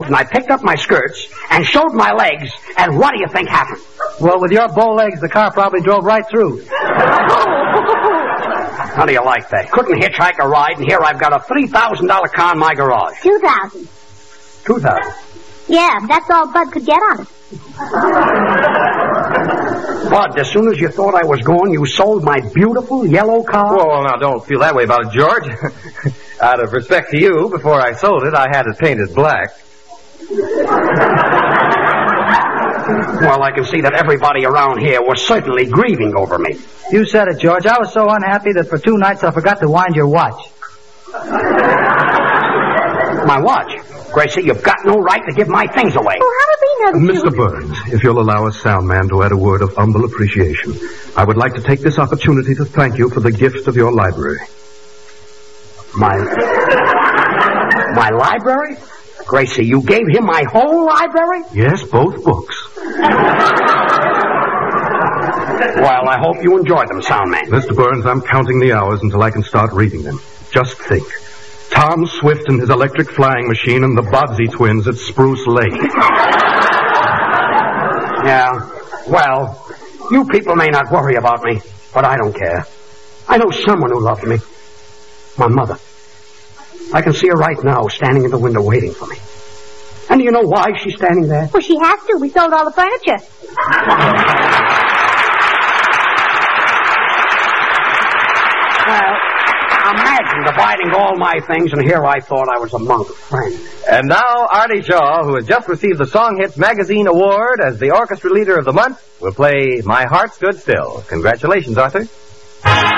and I picked up my skirts and showed my legs, and what do you think happened? Well, with your bow legs, the car probably drove right through. How do you like that? Couldn't hitchhike a ride, and here I've got a $3,000 car in my garage. $2,000. $2,000? Yeah, that's all Bud could get on it. Bud, as soon as you thought I was gone, you sold my beautiful yellow car? Well, now, don't feel that way about it, George. Out of respect to you, before I sold it, I had it painted black. Well, I can see that everybody around here was certainly grieving over me. You said it, George. I was so unhappy that for 2 nights I forgot to wind your watch. My watch? Gracie, you've got no right to give my things away. Oh, how did we know that Mr. Burns, if you'll allow us sound man to add a word of humble appreciation, I would like to take this opportunity to thank you for the gift of your library. My library? Gracie, you gave him my whole library? Yes, both books. Well, I hope you enjoyed them, sound man. Mr. Burns, I'm counting the hours until I can start reading them. Just think. Tom Swift and his electric flying machine and the Bodsey twins at Spruce Lake. Yeah, well, you people may not worry about me, but I don't care. I know someone who loves me. My mother. I can see her right now standing in the window waiting for me. And do you know why she's standing there? Well, she has to. We sold all the furniture. Well, imagine dividing all my things, and here I thought I was among friends. And now, Artie Shaw, who has just received the Song Hits Magazine Award as the Orchestra Leader of the Month, will play My Heart Stood Still. Congratulations, Arthur.